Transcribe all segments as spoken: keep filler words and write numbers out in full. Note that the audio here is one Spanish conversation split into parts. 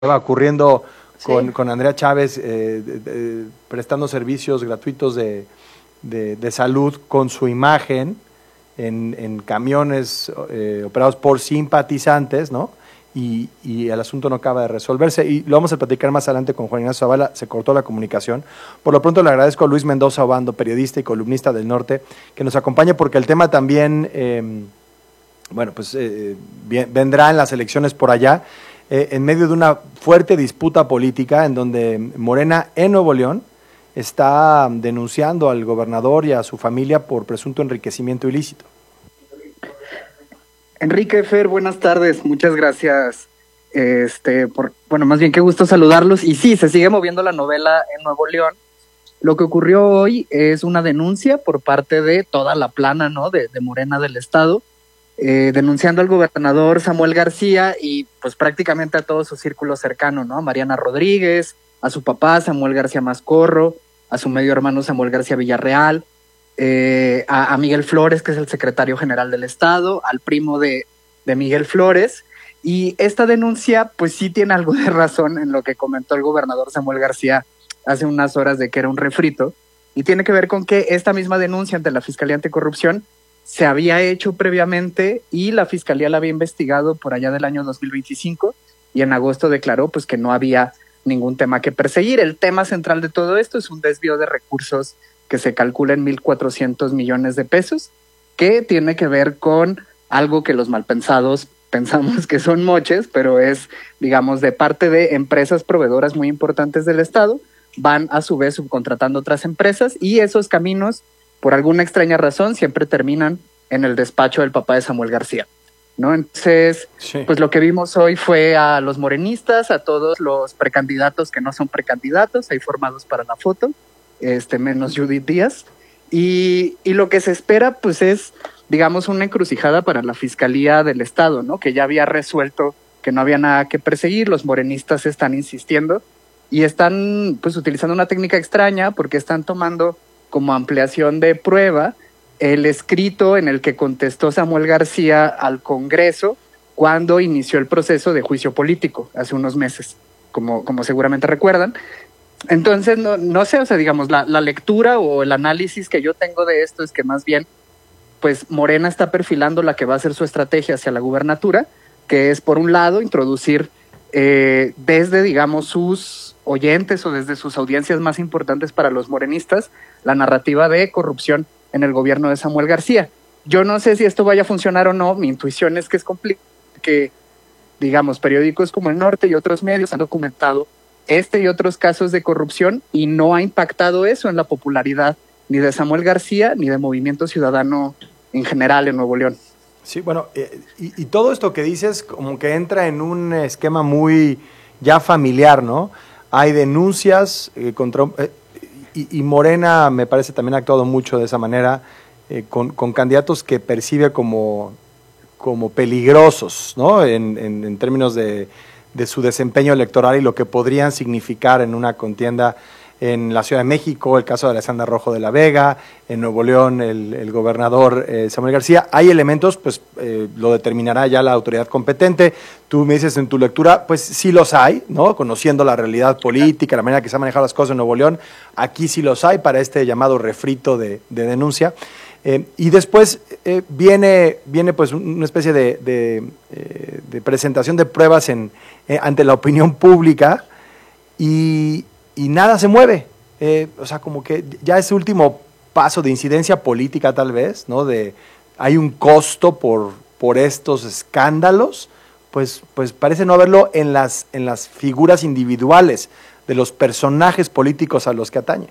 va ocurriendo con, Sí. con Andrea Chávez, eh, de, de, prestando servicios gratuitos de, de, de salud con su imagen en, en camiones eh, operados por simpatizantes, ¿no? Y, y el asunto no acaba de resolverse. Y lo vamos a platicar más adelante con Juan Ignacio Zavala. Se cortó la comunicación. Por lo pronto le agradezco a Luis Mendoza Obando, periodista y columnista del Norte, que nos acompañe porque el tema también, eh, bueno, pues eh, bien, vendrá en las elecciones por allá. Eh, en medio de una fuerte disputa política en donde Morena en Nuevo León está denunciando al gobernador y a su familia por presunto enriquecimiento ilícito. Enrique, Fer, buenas tardes, muchas gracias. Este, por, bueno, más bien qué gusto saludarlos. Y sí, se sigue moviendo la novela en Nuevo León. Lo que ocurrió hoy es una denuncia por parte de toda la plana, ¿no? De, de Morena del Estado, eh, denunciando al gobernador Samuel García y pues prácticamente a todo su círculo cercano, ¿no? A Mariana Rodríguez, a su papá Samuel García Mascorro, a su medio hermano Samuel García Villarreal, eh, a, a Miguel Flores, que es el secretario general del Estado, al primo de, de Miguel Flores. Y esta denuncia, pues sí tiene algo de razón en lo que comentó el gobernador Samuel García hace unas horas de que era un refrito, y tiene que ver con que esta misma denuncia ante la Fiscalía Anticorrupción se había hecho previamente y la Fiscalía la había investigado por allá del año dos mil veinticinco y en agosto declaró pues que no había ningún tema que perseguir. El tema central de todo esto es un desvío de recursos que se calcula en mil cuatrocientos millones de pesos, que tiene que ver con algo que los malpensados pensamos que son moches, pero es, digamos, de parte de empresas proveedoras muy importantes del Estado, van a su vez subcontratando otras empresas y esos caminos, por alguna extraña razón, siempre terminan en el despacho del papá de Samuel García, ¿no? Entonces, sí. Pues lo que vimos hoy fue a los morenistas, a todos los precandidatos que no son precandidatos, ahí formados para la foto, este, menos Judith Díaz, y, y lo que se espera, pues es, digamos, una encrucijada para la Fiscalía del Estado, ¿no? Que ya había resuelto que no había nada que perseguir, los morenistas están insistiendo, y están pues utilizando una técnica extraña porque están tomando como ampliación de prueba el escrito en el que contestó Samuel García al Congreso cuando inició el proceso de juicio político hace unos meses, como, como seguramente recuerdan. Entonces, no, no sé, o sea, digamos, la, la lectura o el análisis que yo tengo de esto es que más bien, pues Morena está perfilando la que va a ser su estrategia hacia la gubernatura, que es, por un lado, introducir eh, desde, digamos, sus oyentes o desde sus audiencias más importantes para los morenistas, la narrativa de corrupción en el gobierno de Samuel García. Yo no sé si esto vaya a funcionar o no, mi intuición es que es complicado, que, digamos, periódicos como El Norte y otros medios han documentado este y otros casos de corrupción y no ha impactado eso en la popularidad ni de Samuel García ni de Movimiento Ciudadano en general en Nuevo León. Sí, bueno, eh, y, y todo esto que dices como que entra en un esquema muy ya familiar, ¿no? Hay denuncias eh, contra... Eh, y, y Morena me parece también ha actuado mucho de esa manera, eh, con, con candidatos que percibe como, como peligrosos, ¿no? En, en, en términos de, de su desempeño electoral y lo que podrían significar en una contienda en la Ciudad de México, el caso de Alessandra Rojo de la Vega, en Nuevo León, el, el gobernador eh, Samuel García. Hay elementos, pues eh, lo determinará ya la autoridad competente. Tú me dices en tu lectura, pues sí los hay, ¿no? Conociendo la realidad política, la manera que se han manejado las cosas en Nuevo León, aquí sí los hay para este llamado refrito de, de denuncia. Eh, y después eh, viene, viene pues una especie de, de, eh, de presentación de pruebas en, eh, ante la opinión pública y... y nada se mueve, eh, o sea, como que ya ese último paso de incidencia política tal vez, ¿no? De hay un costo por, por estos escándalos, pues, pues parece no haberlo en las, en las figuras individuales de los personajes políticos a los que atañe.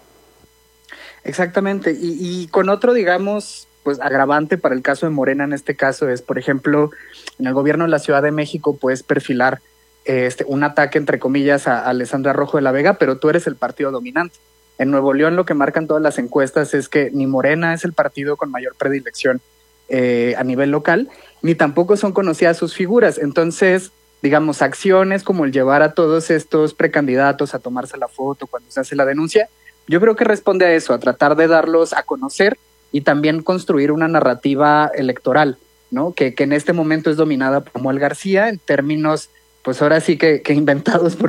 Exactamente, y, y con otro, digamos, pues agravante para el caso de Morena en este caso es, por ejemplo, en el gobierno de la Ciudad de México puedes perfilar Este, un ataque, entre comillas, a, a Alessandra Rojo de la Vega, pero tú eres el partido dominante. En Nuevo León lo que marcan todas las encuestas es que ni Morena es el partido con mayor predilección eh, a nivel local, ni tampoco son conocidas sus figuras. Entonces, digamos, acciones como el llevar a todos estos precandidatos a tomarse la foto cuando se hace la denuncia, yo creo que responde a eso, a tratar de darlos a conocer y también construir una narrativa electoral, ¿no? Que, que en este momento es dominada por Samuel García en términos pues ahora sí que, que inventados por